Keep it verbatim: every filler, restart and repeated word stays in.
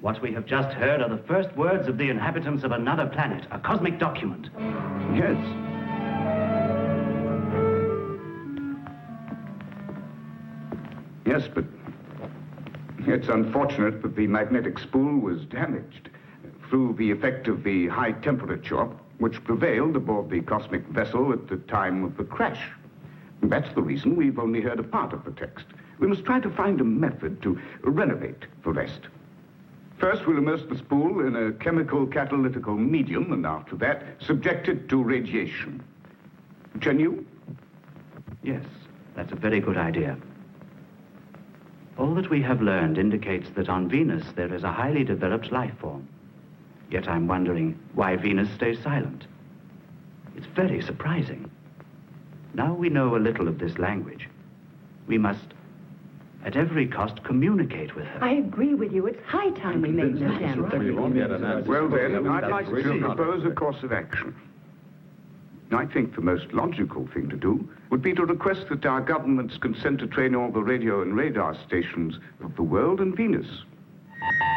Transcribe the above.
What we have just heard are the first words of the inhabitants of another planet, a cosmic document. Yes. Yes, but it's unfortunate that the magnetic spool was damaged through the effect of the high temperature which prevailed aboard the cosmic vessel at the time of the crash. That's the reason we've only heard a part of the text. We must try to find a method to renovate the rest. First, we'll immerse the spool in a chemical catalytical medium, and after that, subject it to radiation. Can you? Yes, that's a very good idea. All that we have learned indicates that on Venus there is a highly developed life form. Yet I'm wondering why Venus stays silent. It's very surprising. Now we know a little of this language. We must, at every cost, communicate with her. I agree with you. It's high time we made an attempt. Well, then, I'd like to propose a course of action. I think the most logical thing to do would be to request that our governments consent to train all the radio and radar stations of the world and Venus.